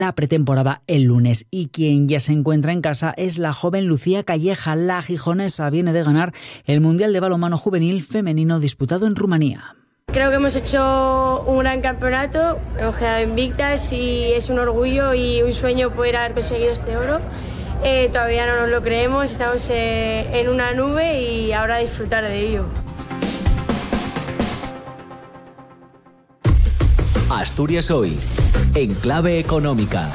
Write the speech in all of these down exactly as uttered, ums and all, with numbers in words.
la pretemporada el lunes. Y quien ya se encuentra en casa es la joven Lucía Calleja. La gijonesa viene de ganar el Mundial de Balonmano Juvenil Femenino disputado en Rumanía. Creo que hemos hecho un gran campeonato, hemos quedado invictas y es un orgullo y un sueño poder haber conseguido este oro. Eh, todavía no nos lo creemos, estamos eh, en una nube y ahora disfrutar de ello. Asturias Hoy, en clave económica.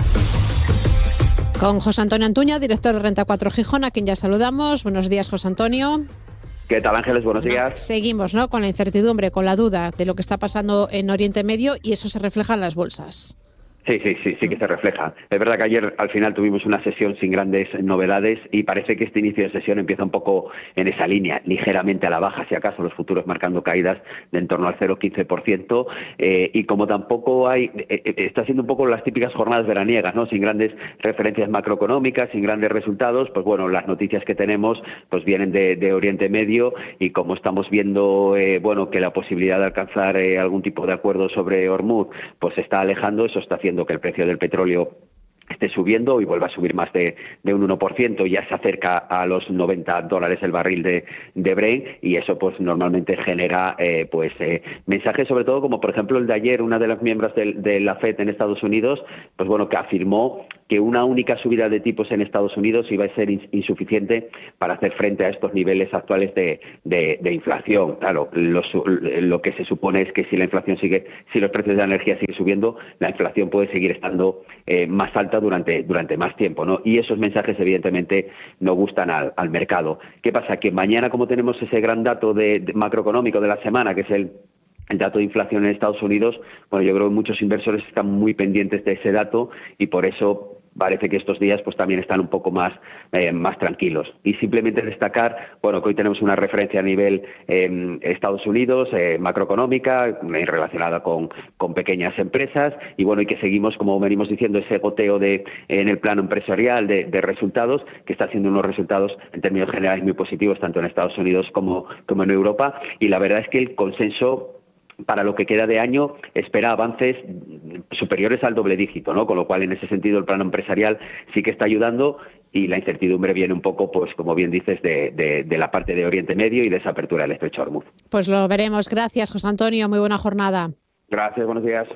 Con José Antonio Antuña, director de Renta cuatro Gijón, a quien ya saludamos. Buenos días, José Antonio. ¿Qué tal, Ángeles? Buenos días. No, seguimos, ¿no?, con la incertidumbre, con la duda de lo que está pasando en Oriente Medio, y eso se refleja en las bolsas. Sí, sí, sí, sí que se refleja. Es verdad que ayer al final tuvimos una sesión sin grandes novedades y parece que este inicio de sesión empieza un poco en esa línea, ligeramente a la baja, si acaso, los futuros marcando caídas de en torno al cero coma quince por ciento eh, y como tampoco hay, eh, está siendo un poco las típicas jornadas veraniegas, ¿no?, sin grandes referencias macroeconómicas, sin grandes resultados, pues bueno, las noticias que tenemos pues vienen de, de Oriente Medio y como estamos viendo, eh, bueno, que la posibilidad de alcanzar eh, algún tipo de acuerdo sobre Hormuz pues se está alejando, eso está haciendo que el precio del petróleo esté subiendo y vuelva a subir más de, de un uno por ciento, ya se acerca a los noventa dólares el barril de, de Brent y eso pues normalmente genera eh, pues eh, mensajes sobre todo como por ejemplo el de ayer, una de las miembros de, de la Fed en Estados Unidos, pues bueno, que afirmó que una única subida de tipos en Estados Unidos iba a ser insuficiente para hacer frente a estos niveles actuales de, de, de inflación. Claro, lo, lo que se supone es que si la inflación sigue, si los precios de la energía siguen subiendo, la inflación puede seguir estando eh, más alta durante, durante más tiempo, ¿no? Y esos mensajes evidentemente no gustan al, al mercado. ¿Qué pasa? Que mañana, como tenemos ese gran dato de, de macroeconómico de la semana, que es el El dato de inflación en Estados Unidos, bueno, yo creo que muchos inversores están muy pendientes de ese dato y por eso parece que estos días pues también están un poco más, eh, más tranquilos. Y simplemente destacar, bueno, que hoy tenemos una referencia a nivel eh, Estados Unidos, eh, macroeconómica, eh, relacionada con, con pequeñas empresas, y bueno, y que seguimos, como venimos diciendo, ese goteo de, en el plano empresarial de, de resultados, que está haciendo unos resultados en términos generales muy positivos, tanto en Estados Unidos como, como en Europa, y la verdad es que el consenso para lo que queda de año espera avances superiores al doble dígito, ¿no? Con lo cual, en ese sentido, el plano empresarial sí que está ayudando y la incertidumbre viene un poco, pues como bien dices, de, de, de la parte de Oriente Medio y de esa apertura del estrecho Hormuz. Pues lo veremos. Gracias, José Antonio. Muy buena jornada. Gracias, buenos días.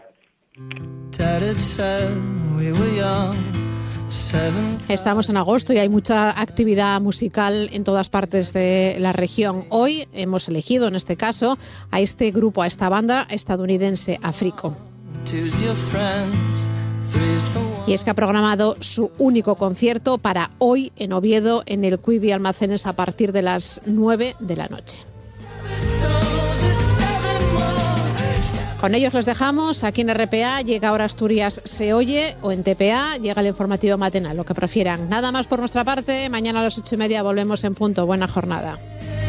Estamos en agosto y hay mucha actividad musical en todas partes de la región. Hoy hemos elegido, en este caso, a este grupo, a esta banda estadounidense, Africo. Y es que ha programado su único concierto para hoy en Oviedo, en el Quibi Almacenes, a partir de las nueve de la noche. Con ellos los dejamos. Aquí en R P A llega ahora Asturias se oye, o en T P A llega el informativo matinal, lo que prefieran. Nada más por nuestra parte. Mañana a las ocho y media volvemos en punto. Buena jornada.